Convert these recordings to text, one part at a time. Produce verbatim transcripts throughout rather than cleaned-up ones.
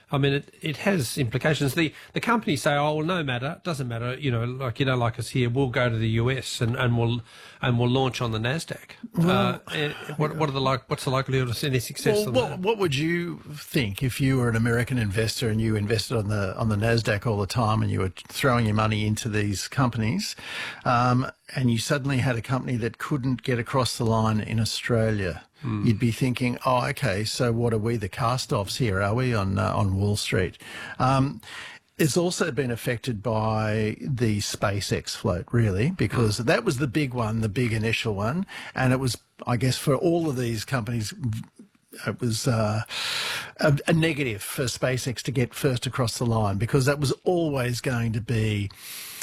I mean, it, it has implications. The the companies say, oh, well, no matter, it doesn't matter, you know, like, you know, like us here, we'll go to the U S and, and we'll and we'll launch on the NASDAQ. Well, uh, what, what are the like? What's the likelihood of any success well, on what, that? what would you think if you were an American investor and you invested on the on the NASDAQ all the time and you were throwing your money into these companies, um, and you suddenly had a company that couldn't get across the line in Australia? Mm. You'd be thinking, oh, okay, so what are we, the cast-offs here, are we, on uh, on Wall Street? Um, it's also been affected by the SpaceX float, really, because mm. that was the big one, the big initial one, and it was, I guess, for all of these companies, it was uh, a, a negative for SpaceX to get first across the line, because that was always going to be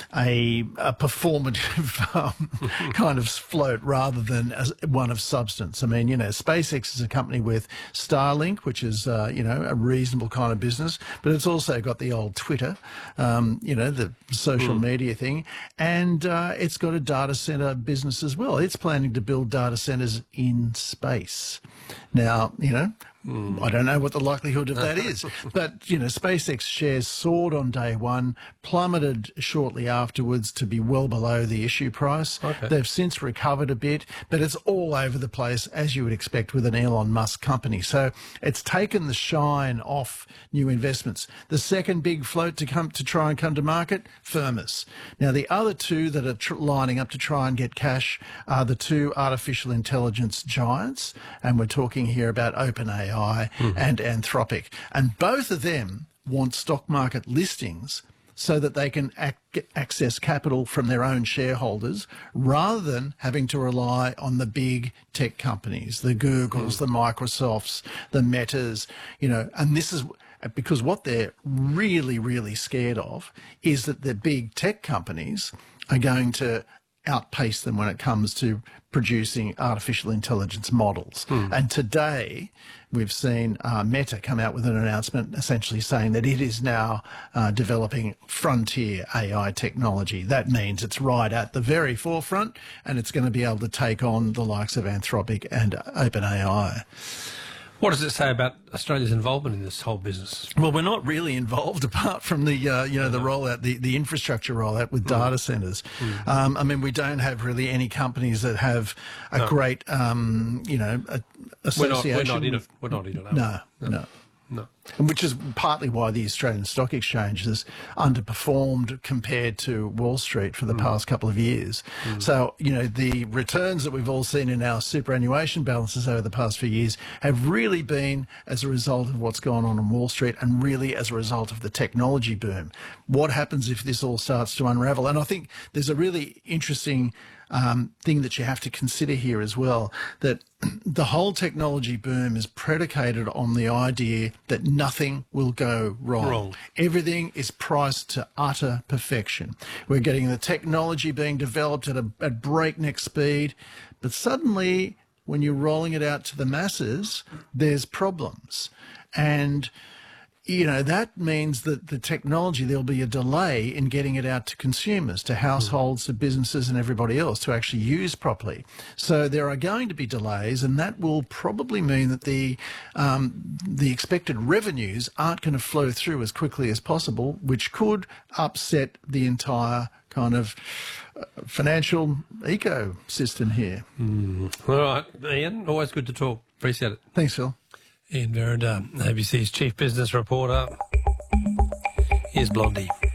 a, a performative um, kind of float rather than as one of substance. I mean, you know, SpaceX is a company with Starlink, which is, uh, you know, a reasonable kind of business, but it's also got the old Twitter, um, you know, the social mm. media thing, and uh, it's got a data center business as well. It's planning to build data centers in space. Now, you know, Mm. I don't know what the likelihood of that is, but, you know, SpaceX shares soared on day one, plummeted shortly afterwards to be well below the issue price. Okay. They've since recovered a bit, but it's all over the place, as you would expect with an Elon Musk company. So it's taken the shine off new investments. The second big float to come to try and come to market, Firmus. Now, the other two that are tr lining up to try and get cash are the two artificial intelligence giants, and we're talking here about OpenAI Mm-hmm. and Anthropic. And both of them want stock market listings so that they can ac access capital from their own shareholders rather than having to rely on the big tech companies, the Googles, mm. the Microsofts, the Metas, you know, and this is because what they're really, really scared of is that the big tech companies are going to outpace them when it comes to producing artificial intelligence models. Hmm. And today we've seen uh, Meta come out with an announcement essentially saying that it is now uh, developing frontier A I technology. That means it's right at the very forefront and it's going to be able to take on the likes of Anthropic and OpenAI. What does it say about Australia's involvement in this whole business? Well, we're not really involved apart from the, uh, you know, the rollout, the, the infrastructure rollout with mm. data centres. Mm. Um, I mean, we don't have really any companies that have a no. great, um, you know, a, association. We're not, we're not in it. We're not in it. No, no. no. No. And which is partly why the Australian Stock Exchange has underperformed compared to Wall Street for the mm. past couple of years. Mm. So, you know, the returns that we've all seen in our superannuation balances over the past few years have really been as a result of what's gone on on Wall Street and really as a result of the technology boom. What happens if this all starts to unravel? And I think there's a really interesting Um, thing that you have to consider here as well, that the whole technology boom is predicated on the idea that nothing will go wrong. wrong. Everything is priced to utter perfection. We're getting the technology being developed at a at breakneck speed, but suddenly when you're rolling it out to the masses, there's problems. And you know, that means that the technology, there'll be a delay in getting it out to consumers, to households, to businesses and everybody else to actually use properly. So there are going to be delays, and that will probably mean that the, um, the expected revenues aren't going to flow through as quickly as possible, which could upset the entire kind of uh, financial ecosystem here. Mm. All right, Ian, always good to talk. Appreciate it. Thanks, Phil. Ian Verrinder, A B C's Chief Business Reporter. Here's Blondie.